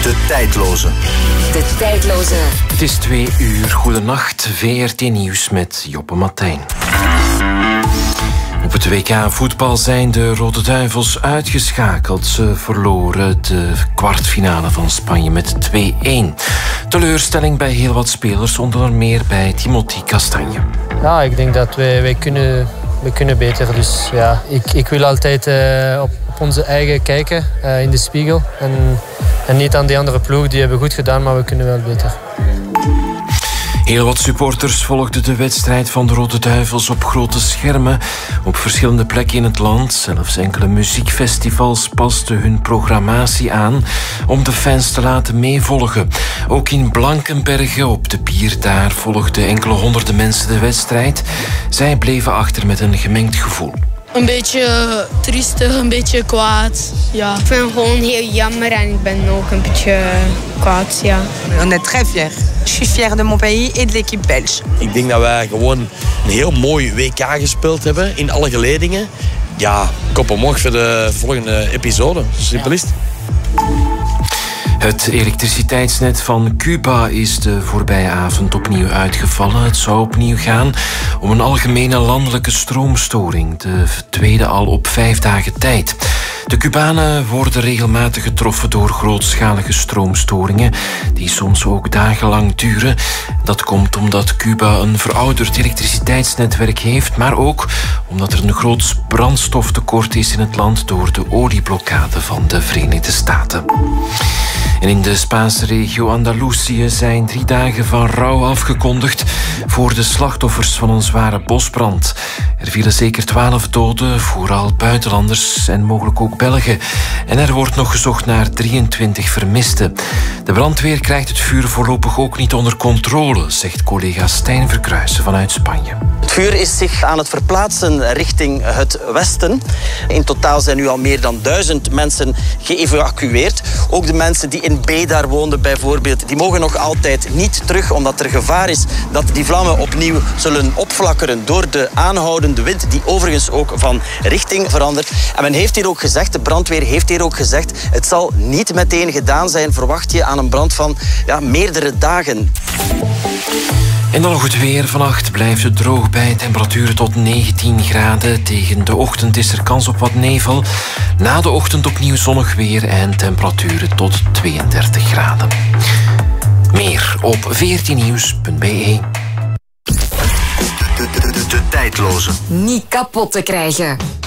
De tijdloze. De tijdloze. Het is 2 uur. Goedenacht. VRT Nieuws met Joppe Martijn. Op het WK voetbal zijn de Rode Duivels uitgeschakeld. Ze verloren de kwartfinale van Spanje met 2-1. Teleurstelling bij heel wat spelers, onder meer bij Timothy Castagne. Ja, ik denk dat we kunnen beter. Dus ja, ik wil altijd op onze eigen kijken in de spiegel. En niet aan die andere ploeg. Die hebben goed gedaan, maar we kunnen wel beter. Heel wat supporters volgden de wedstrijd van de Rode Duivels op grote schermen. Op verschillende plekken in het land. Zelfs enkele muziekfestivals pasten hun programmatie aan om de fans te laten meevolgen. Ook in Blankenberge op de Pier, daar volgden enkele honderden mensen de wedstrijd. Zij bleven achter met een gemengd gevoel. Een beetje triestig, een beetje kwaad. Ja. Ik vind het gewoon heel jammer en ik ben ook een beetje kwaad. Ja. On est très fiers. Je suis fier de mon pays et de l'équipe belge. Ik denk dat wij gewoon een heel mooi WK gespeeld hebben in alle geledingen. Ja, kop omhoog voor de volgende episode. Simpel is het. Het elektriciteitsnet van Cuba is de voorbije avond opnieuw uitgevallen. Het zou opnieuw gaan om een algemene landelijke stroomstoring. De tweede al op 5 dagen tijd. De Cubanen worden regelmatig getroffen door grootschalige stroomstoringen die soms ook dagenlang duren. Dat komt omdat Cuba een verouderd elektriciteitsnetwerk heeft, maar ook omdat er een groot brandstoftekort is in het land door de olieblokkade van de Verenigde Staten. En in de Spaanse regio Andalusië zijn 3 dagen van rouw afgekondigd voor de slachtoffers van een zware bosbrand. Er vielen zeker 12 doden, vooral buitenlanders en mogelijk ook Belgen. En er wordt nog gezocht naar 23 vermisten. De brandweer krijgt het vuur voorlopig ook niet onder controle, zegt collega Stijn Verkruijsen vanuit Spanje. Het vuur is zich aan het verplaatsen richting het westen. In totaal zijn nu al meer dan 1000 mensen geëvacueerd. Ook de mensen die in Bédar woonden bijvoorbeeld, die mogen nog altijd niet terug, omdat er gevaar is dat die vlammen opnieuw zullen opflakkeren door de aanhoudende wind, die overigens ook van richting verandert. En men heeft hier ook gezegd, de brandweer heeft hier ook gezegd, het zal niet meteen gedaan zijn, verwacht je aan een brand van meerdere dagen. En dan nog het weer. Vannacht blijft het droog bij temperaturen tot 19 graden. Tegen de ochtend is er kans op wat nevel. Na de ochtend opnieuw zonnig weer en temperaturen tot 32 graden. Meer op 14nieuws.be. De tijdloze. Niet kapot te krijgen.